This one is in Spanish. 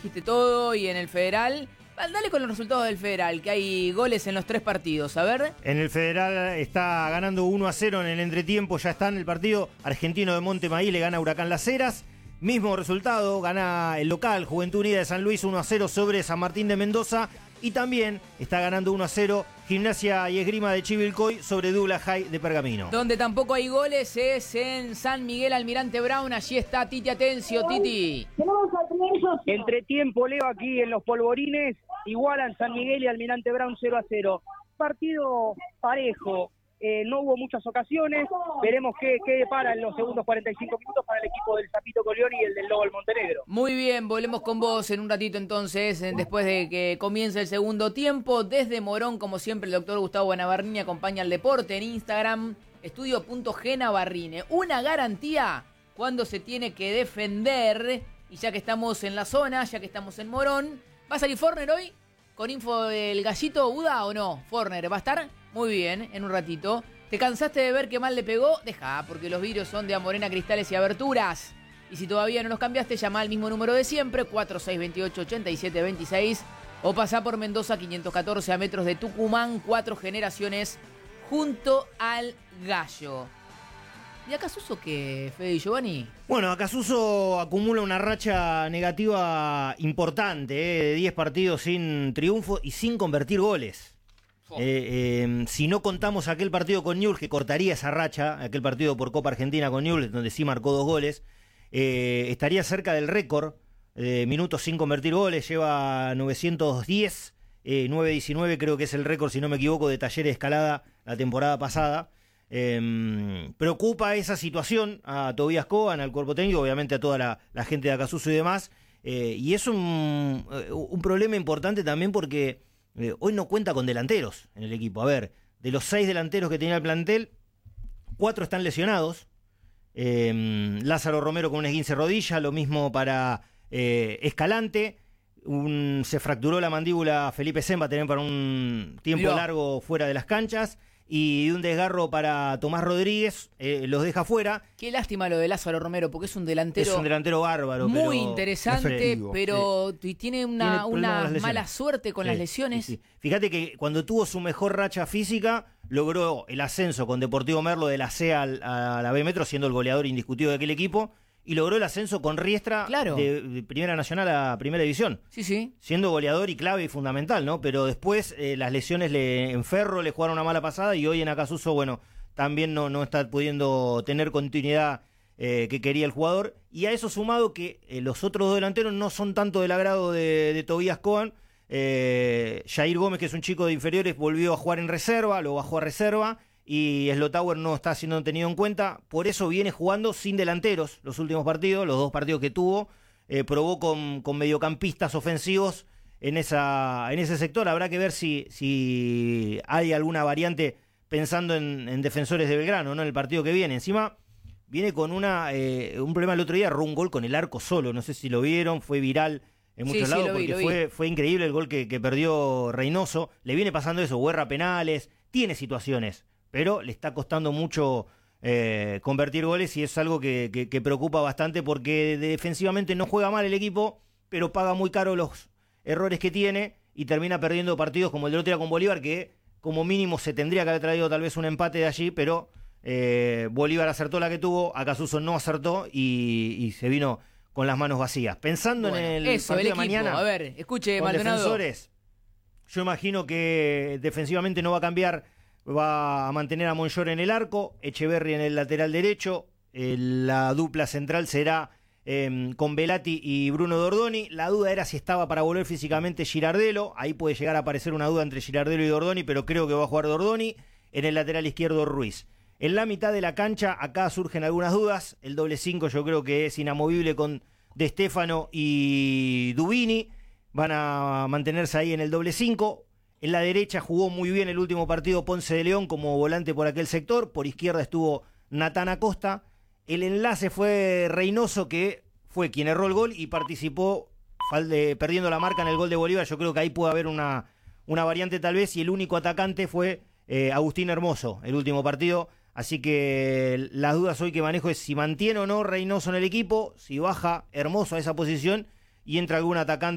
dijiste todo, y en el Federal. Dale con los resultados del Federal, que hay goles en los 3 partidos, a ver. En el Federal está ganando 1-0 en el entretiempo, ya está en el partido. Argentino de Montemaí le gana a Huracán Las Heras. Mismo resultado, gana el local, Juventud Unida de San Luis 1-0 sobre San Martín de Mendoza. Y también está ganando 1-0 Gimnasia y Esgrima de Chivilcoy sobre Douglas High de Pergamino. Donde tampoco hay goles es en San Miguel Almirante Brown. Allí está Titi Atencio. Titi. Entretiempo, Leo, aquí en los Polvorines. Igualan San Miguel y Almirante Brown 0-0. Partido parejo. No hubo muchas ocasiones. Veremos qué depara en los segundos 45 minutos para el equipo del Zapito Colión y el del Lobo del Montenegro. Muy bien, volvemos con vos en un ratito entonces, después de que comience el segundo tiempo. Desde Morón, como siempre, el doctor Gustavo Navarrini acompaña al deporte en Instagram, estudio.gnavarrine. Una garantía cuando se tiene que defender. Y ya que estamos en la zona, ya que estamos en Morón, ¿va a salir Forner hoy? ¿Con info del gallito Buda o no? Forner, ¿va a estar? Muy bien, en un ratito. ¿Te cansaste de ver qué mal le pegó? Deja, porque los vidrios son de Amorena Cristales y Aberturas. Y si todavía no los cambiaste, llama al mismo número de siempre, 4628-8726, o pasá por Mendoza 514 a metros de Tucumán, 4 generaciones junto al Gallo. ¿Y Acasuso qué, Fede y Giovanni? Bueno, Acasuso acumula una racha negativa importante, de 10 partidos sin triunfo y sin convertir goles. Si no contamos aquel partido con Newell's, que cortaría esa racha, aquel partido por Copa Argentina con Newell's, donde sí marcó 2 goles, estaría cerca del récord de minutos sin convertir goles, lleva 910, 919 creo que es el récord, si no me equivoco, de Talleres Escalada la temporada pasada. Preocupa esa situación a Tobías Coban, al cuerpo técnico, obviamente a toda la gente de Acasuso y demás, y es un problema importante también porque hoy no cuenta con delanteros en el equipo. A ver, de los 6 delanteros que tenía el plantel, 4 están lesionados. Lázaro Romero con un esguince de rodilla, lo mismo para Escalante. Se fracturó la mandíbula Felipe Semba también para un tiempo largo fuera de las canchas. Y un desgarro para Tomás Rodríguez, los deja fuera. Qué lástima lo de Lázaro Romero, porque es un delantero bárbaro. Muy interesante, pero tiene una mala suerte con las lesiones. Sí. Fíjate que cuando tuvo su mejor racha física, logró el ascenso con Deportivo Merlo de la C a la B Metro, siendo el goleador indiscutido de aquel equipo. Y logró el ascenso con Riestra de Primera Nacional a Primera División. Sí. Siendo goleador y clave y fundamental, ¿no? Pero después las lesiones en Ferro le jugaron una mala pasada y hoy en Acasuso, bueno, también no está pudiendo tener continuidad que quería el jugador. Y a eso sumado que los otros 2 delanteros no son tanto del agrado de Tobías Coban. Jair Gómez, que es un chico de inferiores, volvió a jugar en reserva, lo bajó a reserva. Y Slotauer no está siendo tenido en cuenta, por eso viene jugando sin delanteros los últimos partidos, los 2 partidos que tuvo, probó con mediocampistas ofensivos en ese sector. Habrá que ver si hay alguna variante pensando en Defensores de Belgrano, ¿no? En el partido que viene. Encima viene con un problema el otro día, erró un gol con el arco solo, no sé si lo vieron, fue viral en muchos lados porque fue increíble el gol que perdió Reynoso. Le viene pasando eso, guerra penales, tiene situaciones, pero le está costando mucho convertir goles y es algo que preocupa bastante porque defensivamente no juega mal el equipo, pero paga muy caro los errores que tiene y termina perdiendo partidos como el de otro día con Bolívar, que como mínimo se tendría que haber traído tal vez un empate de allí, pero Bolívar acertó la que tuvo, Acasuso no acertó y se vino con las manos vacías. Pensando en el partido de mañana, a ver, escuche, con Maldonado. Defensores, yo imagino que defensivamente no va a cambiar. Va a mantener a Monllor en el arco, Echeverri en el lateral derecho, la dupla central será con Velati y Bruno Dordoni. La duda era si estaba para volver físicamente Girardelo, ahí puede llegar a aparecer una duda entre Girardelo y Dordoni, pero creo que va a jugar Dordoni. En el lateral izquierdo Ruiz. En la mitad de la cancha, acá surgen algunas dudas, el doble 5 yo creo que es inamovible con De Stefano y Dubini, van a mantenerse ahí en el doble 5. En la derecha jugó muy bien el último partido Ponce de León como volante por aquel sector. Por izquierda estuvo Natán Acosta. El enlace fue Reynoso, que fue quien erró el gol y participó perdiendo la marca en el gol de Bolívar. Yo creo que ahí puede haber una variante tal vez. Y el único atacante fue Agustín Hermoso, el último partido. Así que las dudas hoy que manejo es si mantiene o no Reynoso en el equipo, si baja Hermoso a esa posición y entra algún atacante